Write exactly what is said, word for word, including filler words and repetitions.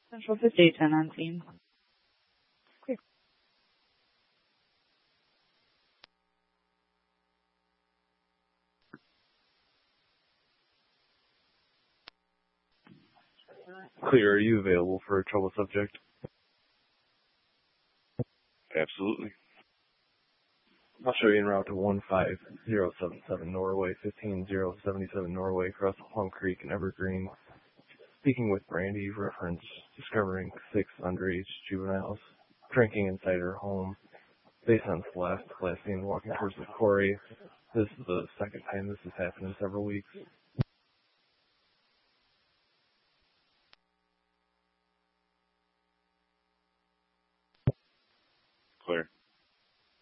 Central fifty, ten on scene. Clear. Clear, are you available for a trouble subject? Absolutely. I'll show you en route to one five zero seven seven Norway, fifteen zero seven seven Norway, across Plum Creek and Evergreen. Speaking with Brandy, reference discovering six underage juveniles drinking inside her home. Based on Celeste, last seen walking towards the quarry. This is the second time this has happened in several weeks.